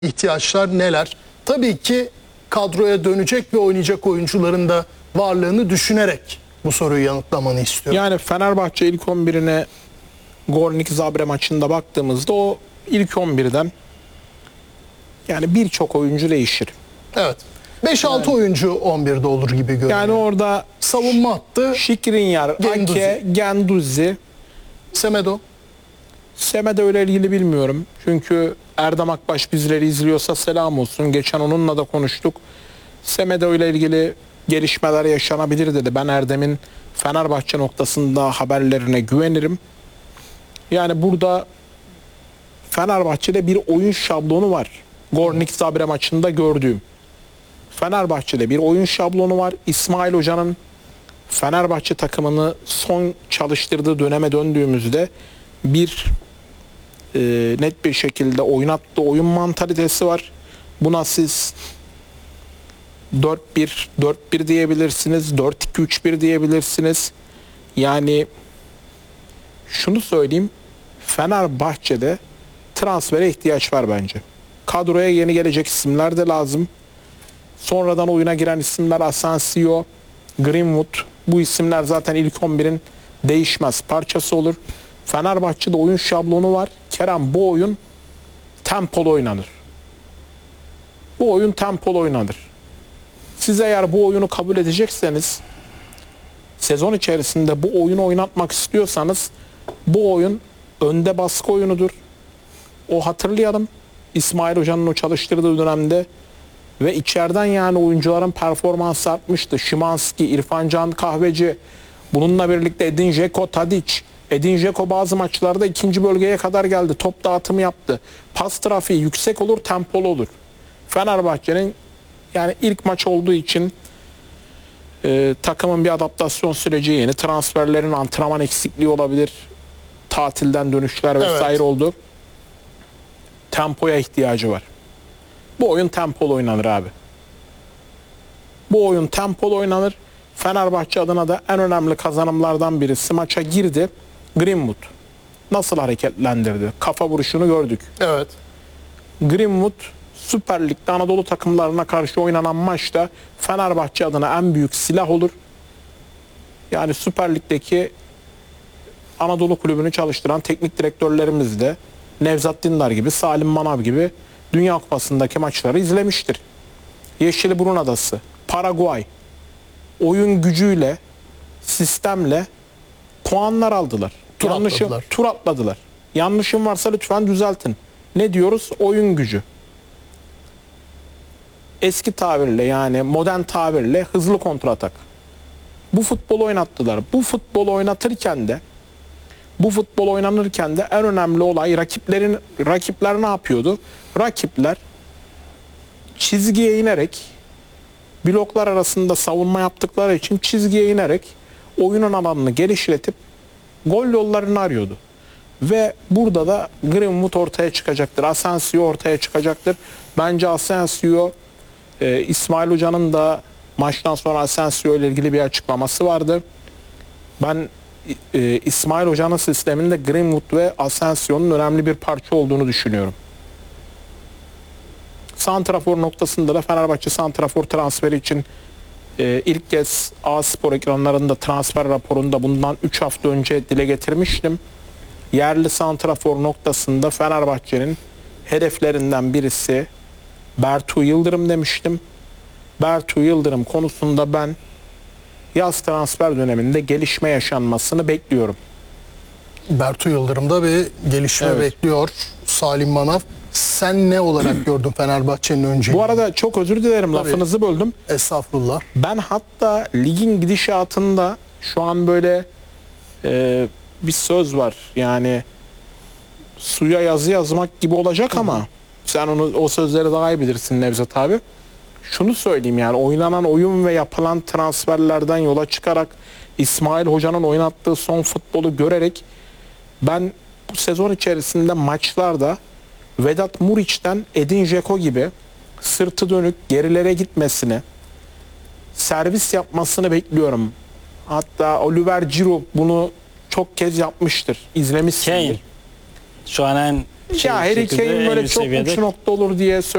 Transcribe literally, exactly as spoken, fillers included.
ihtiyaçlar neler? Tabii ki kadroya dönecek ve oynayacak oyuncuların da varlığını düşünerek bu soruyu yanıtlamanı istiyorum. Yani Fenerbahçe ilk on birine Gornik Zabre maçında baktığımızda o ilk on birden yani birçok oyuncu değişir. Evet. beş altı yani, oyuncu on birde olur gibi görünüyor. Yani orada savunma hattı Şikrinyar, Genduzi. Ake, Genduzi, Semedo. Semedo ile ilgili bilmiyorum. Çünkü Erdem Akbaş bizleri izliyorsa selam olsun. Geçen onunla da konuştuk. Semedo ile ilgili gelişmeler yaşanabilir dedi. Ben Erdem'in Fenerbahçe noktasında haberlerine güvenirim. Yani burada Fenerbahçe'de bir oyun şablonu var. Gornik Zabre maçında gördüğüm. Fenerbahçe'de bir oyun şablonu var. İsmail Hoca'nın Fenerbahçe takımını son çalıştırdığı döneme döndüğümüzde bir e, net bir şekilde oynattığı oyun mantalitesi var. Buna siz dört bir dört bir diyebilirsiniz, dört iki üç bir diyebilirsiniz. Yani şunu söyleyeyim, Fenerbahçe'de transfere ihtiyaç var bence. Kadroya yeni gelecek isimler de lazım. Sonradan oyuna giren isimler Asensio, Greenwood. Bu isimler zaten ilk on birin değişmez parçası olur. Fenerbahçe'de oyun şablonu var. Kerem, bu oyun tempolu oynanır. Bu oyun tempolu oynanır. Siz eğer bu oyunu kabul edecekseniz, sezon içerisinde bu oyunu oynatmak istiyorsanız, bu oyun önde baskı oyunudur. O hatırlayalım, İsmail Hoca'nın o çalıştırdığı dönemde ve içeriden yani oyuncuların performansı artmıştı. Şimanski, İrfan Can Kahveci, bununla birlikte Edin Dzeko, Tadic. Edin Dzeko bazı maçlarda ikinci bölgeye kadar geldi. Top dağıtımı yaptı. Pas trafiği yüksek olur, tempolu olur. Fenerbahçe'nin yani ilk maç olduğu için e, takımın bir adaptasyon süreci yeni. Transferlerin antrenman eksikliği olabilir. Tatilden dönüşler vesaire evet. oldu. Tempoya ihtiyacı var. Bu oyun tempolu oynanır abi. Bu oyun tempolu oynanır. Fenerbahçe adına da en önemli kazanımlardan birisi, maça girdi. Greenwood nasıl hareketlendirdi? Kafa vuruşunu gördük. Evet. Greenwood Süper Lig'de Anadolu takımlarına karşı oynanan maçta Fenerbahçe adına en büyük silah olur. Yani Süper Lig'deki Anadolu kulübünü çalıştıran teknik direktörlerimiz de Nevzat Dindar gibi, Salim Manav gibi Dünya Kupası'ndaki maçları izlemiştir. Yeşilburun Adası, Paraguay oyun gücüyle, sistemle puanlar aldılar. Tur Yanlışım, atladılar. Tur atladılar. Yanlışım varsa lütfen düzeltin. Ne diyoruz? Oyun gücü. Eski tabirle, yani modern tabirle hızlı kontratak. Bu futbolu oynattılar. Bu futbolu oynatırken de bu futbol oynanırken de en önemli olay rakiplerin rakipler ne yapıyordu? Rakipler çizgiye inerek, bloklar arasında savunma yaptıkları için çizgiye inerek oyunun alanını genişletip gol yollarını arıyordu. Ve burada da Greenwood ortaya çıkacaktır. Asensio ortaya çıkacaktır. Bence Asensio, e, İsmail Hoca'nın da maçtan sonra Asensio ile ilgili bir açıklaması vardı. Ben e, İsmail Hoca'nın sisteminde Greenwood ve Asensio'nun önemli bir parça olduğunu düşünüyorum. Santrafor noktasında da Fenerbahçe santrafor transferi için e, ilk kez A-Spor ekranlarında transfer raporunda bundan üç hafta önce dile getirmiştim. Yerli santrafor noktasında Fenerbahçe'nin hedeflerinden birisi Bertu Yıldırım demiştim. Bertu Yıldırım konusunda ben yaz transfer döneminde gelişme yaşanmasını bekliyorum. Bertu Yıldırım'da bir gelişme evet. bekliyor Salim Manav. Sen ne olarak gördün Fenerbahçe'nin önceliğini? Bu arada çok özür dilerim, Tabii. lafınızı böldüm. Estağfurullah. Ben hatta ligin gidişatında şu an böyle e, bir söz var. Yani suya yazı yazmak gibi olacak ama Hı. sen onu o sözleri daha iyi bilirsin Nevzat abi. Şunu söyleyeyim, yani oynanan oyun ve yapılan transferlerden yola çıkarak İsmail Hoca'nın oynattığı son futbolu görerek ben bu sezon içerisinde maçlarda Vedat Muriç'ten Edin Dzeko gibi sırtı dönük gerilere gitmesini, servis yapmasını bekliyorum. Hatta Oliver Giroud bunu çok kez yapmıştır. İzlemişsindir. Kane şu an en Ya Harry şekilde en Kane böyle üst çok seviyede uç nokta olur diye